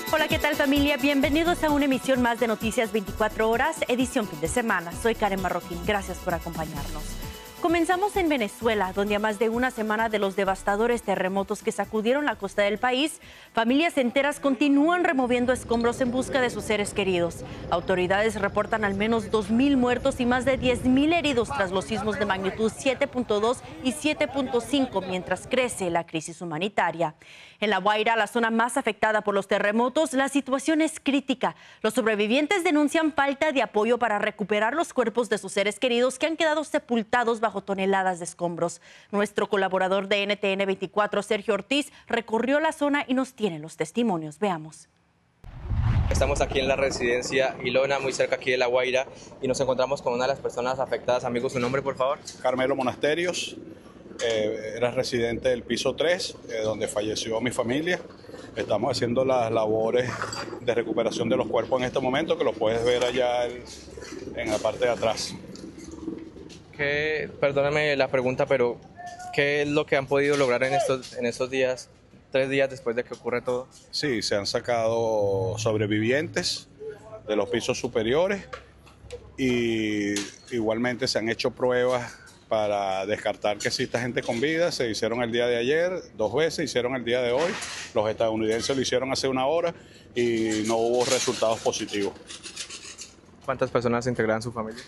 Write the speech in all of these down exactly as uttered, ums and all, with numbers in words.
Hola, ¿qué tal, familia? Bienvenidos a una emisión más de Noticias veinticuatro horas, edición fin de semana. Soy Karen Marroquín. Gracias por acompañarnos. Comenzamos en Venezuela, donde a más de una semana de los devastadores terremotos que sacudieron la costa del país, familias enteras continúan removiendo escombros en busca de sus seres queridos. Autoridades reportan al menos dos mil muertos y más de diez mil heridos tras los sismos de magnitud siete punto dos y siete punto cinco, mientras crece la crisis humanitaria. En La Guaira, la zona más afectada por los terremotos, la situación es crítica. Los sobrevivientes denuncian falta de apoyo para recuperar los cuerpos de sus seres queridos que han quedado sepultados bajo toneladas de escombros. Nuestro colaborador de N T N veinticuatro, Sergio Ortiz, recorrió la zona y nos tiene los testimonios. Veamos. Estamos aquí en la residencia Ilona, muy cerca aquí de La Guaira, y nos encontramos con una de las personas afectadas. Amigo, ¿su nombre, por favor? Carmelo Monasterios, eh, era residente del piso tres, eh, donde falleció mi familia. Estamos haciendo las labores de recuperación de los cuerpos en este momento, que lo puedes ver allá en, en la parte de atrás. ¿Qué, perdóname la pregunta, pero qué es lo que han podido lograr en estos, en estos días, tres días después de que ocurre todo? Sí, se han sacado sobrevivientes de los pisos superiores y igualmente se han hecho pruebas para descartar que exista gente con vida. Se hicieron el día de ayer, dos veces, hicieron el día de hoy. Los estadounidenses lo hicieron hace una hora y no hubo resultados positivos. ¿Cuántas personas integran su familia?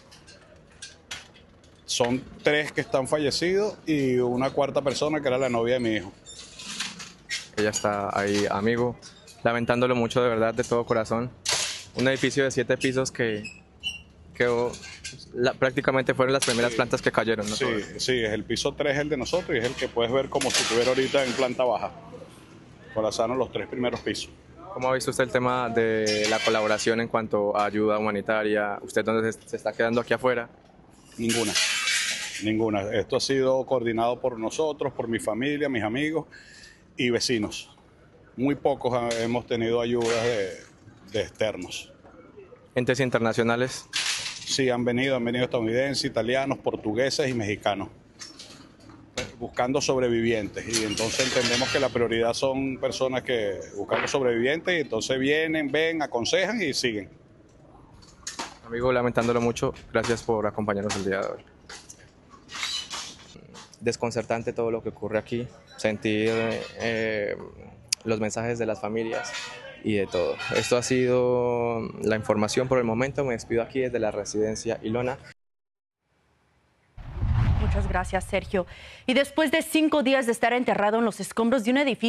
Son tres que están fallecidos y una cuarta persona que era la novia de mi hijo. Ella está ahí, amigo, lamentándolo mucho, de verdad, de todo corazón. Un edificio de siete pisos que, que la, prácticamente fueron las primeras sí, plantas que cayeron, ¿no? Sí, sí, es el piso tres, el de nosotros, y es el que puedes ver como si estuviera ahorita en planta baja. Colasaron los tres primeros pisos. ¿Cómo ha visto usted el tema de la colaboración en cuanto a ayuda humanitaria? ¿Usted dónde se, se está quedando aquí afuera? Ninguna, ninguna. Esto ha sido coordinado por nosotros, por mi familia, mis amigos y vecinos. Muy pocos hemos tenido ayudas de, de externos. ¿Entes internacionales? Sí, han venido, han venido estadounidenses, italianos, portugueses y mexicanos, buscando sobrevivientes. Y entonces entendemos que la prioridad son personas que buscan sobrevivientes y entonces vienen, ven, aconsejan y siguen. Amigo, lamentándolo mucho, gracias por acompañarnos el día de hoy. Desconcertante todo lo que ocurre aquí, sentir eh, los mensajes de las familias y de todo. Esto ha sido la información por el momento. Me despido aquí desde la residencia Ilona. Muchas gracias, Sergio. Y después de cinco días de estar enterrado en los escombros de un edificio